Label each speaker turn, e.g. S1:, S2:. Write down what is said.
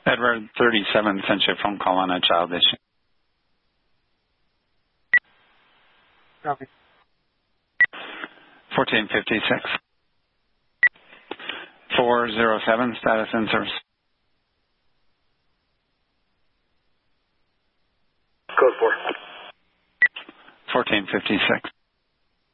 S1: Edward 37 sent you a phone call on a child issue.
S2: Copy.
S1: 1456. 407, status in service.
S3: Code 4.
S1: 1456.